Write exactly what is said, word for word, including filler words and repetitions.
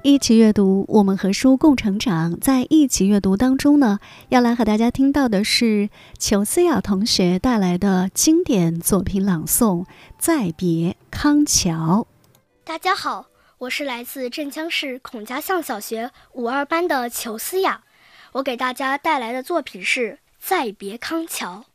一起阅读，我们和书共成长。在一起阅读当中呢，要来和大家听到的是裘思雅同学带来的经典作品朗诵《再别康桥》。 大家好，我是来自镇江市孔家巷小学五二班的裘思雅，我给大家带来的作品是《再别康桥》。